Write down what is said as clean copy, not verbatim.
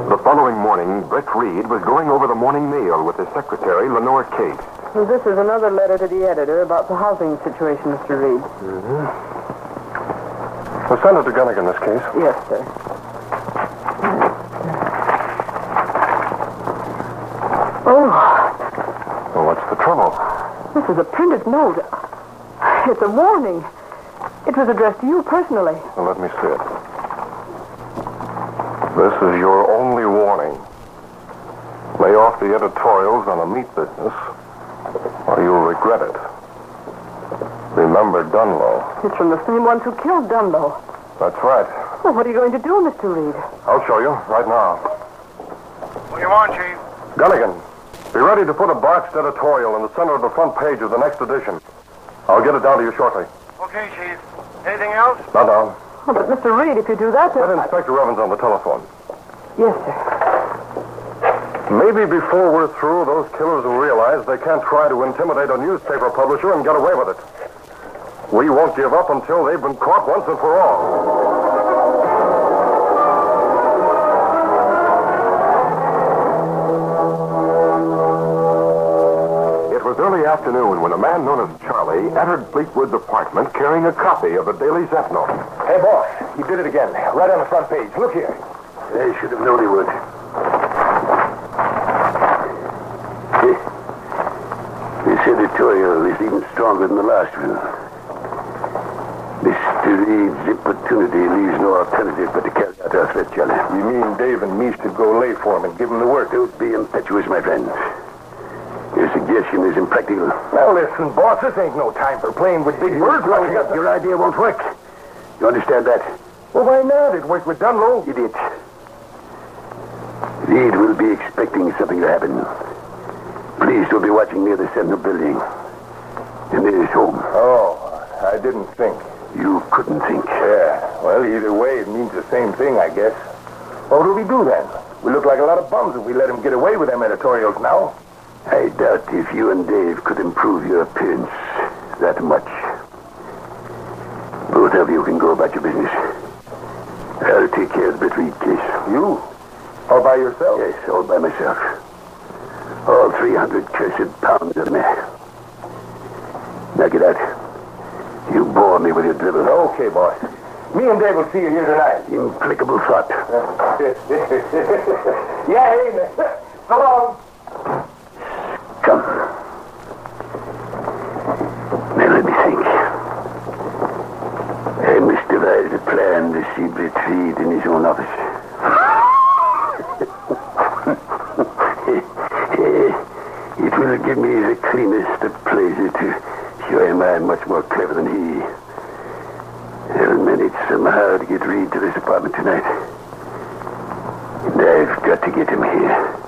The following morning, Britt Reed was going over the morning mail with his secretary, Lenore Case. Well, this is another letter to the editor about the housing situation, Mr. Reed. Well, send it to Gunnigan, this case. Yes, sir. Oh. Well, what's the trouble? This is a printed note. It's a warning. It was addressed to you personally. Well, let me see it. This is your only warning. Lay off the editorials on the meat business, or you'll regret it. Remember Dunlow. It's from the same ones who killed Dunlow. That's right. Well, what are you going to do, Mr. Reed? I'll show you right now. What do you want, Chief? Gunnigan, be ready to put a botched editorial in the center of the front page of the next edition. I'll get it down to you shortly. Okay, Chief. Anything else? Not now. Oh, but Mr. Reed, if you do that, Get Inspector Evans on the telephone. Yes, sir. Maybe before we're through, those killers will realize they can't try to intimidate a newspaper publisher and get away with it. We won't give up until they've been caught once and for all. It was early afternoon when a man known as Charlie entered Fleetwood's apartment carrying a copy of the Daily Sentinel. Hey, boss, he did it again. Right on the front page. Look here. I should have known he would. This editorial is even stronger than the last one. Mr. Reed's importunity leaves no alternative but to carry out our threat, Charlie. You mean Dave and me should go lay for him and give him the work? Don't be impetuous, my friend. Your suggestion is impractical. Now, listen, boss, this ain't no time for playing with big birds. Your idea won't work. You understand that? Well, why not? It worked with Dunlow. Idiot. Reed will be expecting something to happen. Police will be watching near the Sentinel building. And near his home. Oh, I didn't think. You couldn't think. Yeah, well, either way, it means the same thing, I guess. What do we do then? We look like a lot of bums if we let him get away with them editorials now. I doubt if you and Dave could improve your appearance that much. Both of you can go about your business. I'll take care of the Britt Reed case. You? All by yourself? Yes, all by myself. All 300 cursed pounds of me. Now get out. You bore me with your dribble. Okay, boss. Me and Dave will see you here tonight. Implacable thought. Yeah, amen. So long. Come. Now let me think. I must devise a plan to see Britt Reed in his own office. It will give me the cleanest of pleasure to show him I'm much more clever than he. I'll manage somehow to get Reed to this apartment tonight. And I've got to get him here.